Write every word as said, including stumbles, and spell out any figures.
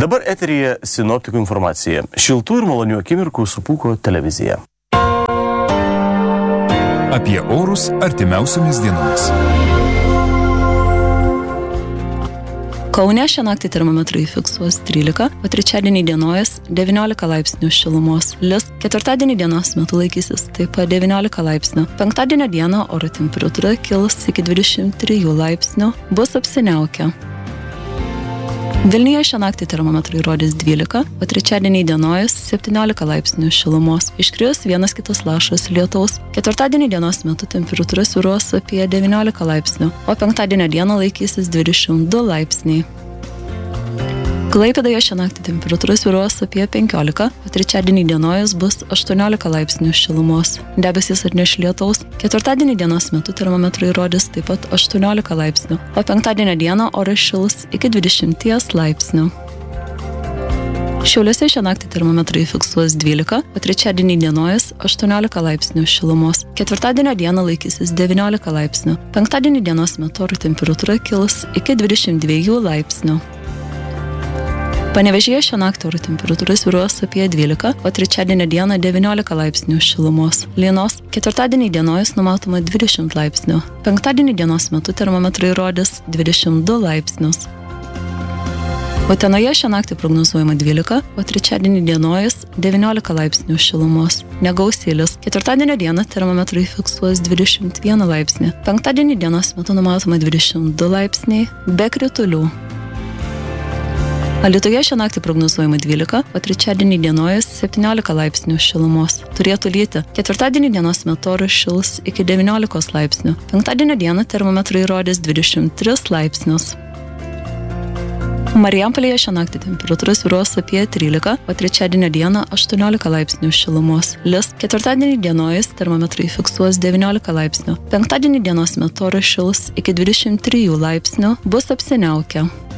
Dabar eteryje sinoptikų informacija. Šiltų ir malonių akimirkų su Pūko televizija. Apie orus artimiausiomis dienomis. Kaune šią naktį termometrai fiksuos trylika, o trečiadienį dienojas devyniolika laipsnių šilumos. Lis ketvirtadienį dienos metu laikysis taip pat devyniolika laipsnių. Penktadienio dieną oro temperatūra kils iki dvidešimt trijų laipsnių, bus apsiniaukę. Vilniuje šią naktį termometrai rodys dvylika, o trečiadienį dienojas septyniolika laipsnių šilumos. Iškris vienas kitas lašas lietaus. Ketvirtadienį dienos metu temperatūra svyruos apie devyniolika laipsnių, o penktadienio dieną laikysis dvidešimt du laipsniai. Klaipėdoje šią naktį temperatūra svyruos apie penkiolika, o trečiadienį dienojas bus aštuoniolika laipsnių šilumos. Debesys atneš lietaus. Ketvirtadienį dienos metu termometrai rodys taip pat aštuoniolika laipsnių, o penktadienio dieną oras šils iki dvidešimt laipsnių. Šiauliuose šią naktį termometrai fiksuos dvylika, o trečiadienį dienojas aštuoniolika laipsnių šilumos. Ketvirtadienio dieną laikysis devyniolika laipsnių. Penktadienį dienos metu oro temperatūra kils iki dvidešimt dviejų laipsnių. Panevėžyje šią naktį oro temperatūra svyruos apie dvylika, o trečiadienio dieną devyniolika laipsnių šilumos. Lynos. Ketvirtadienį dienojas numatoma dvidešimt laipsnių. Penktadienį dienos metu termometrai rodys dvidešimt du laipsnius. Utenoje šią naktį prognozuojama dvylika, o trečiadienį dienojas devyniolika laipsnių šilumos. Negausiai lis. Ketvirtadienio dieną termometrai fiksuos dvidešimt vieną laipsnį. Penktadienį dienos metu numatoma dvidešimt du laipsniai, be kritulių. Alytuje šią naktį prognozuojama dvylika, o trečiadienį dienojas septyniolika laipsnių šilumos. Turėtų lyti. Ketvirtadienį dienos metu oras šils iki devyniolikos laipsnių. Penktadienio dieną termometrai rodys dvidešimt tris laipsnius. Marijampolėje šią naktį temperatūra svyruos apie trylika, o trečiadienio dieną aštuoniolika laipsnių šilumos. Lis. Ketvirtadienį dienojas termometrai fiksuos devyniolika laipsnių. Penktadienį dienos metu oras šils iki dvidešimt trijų laipsnių, bus apsiniaukę.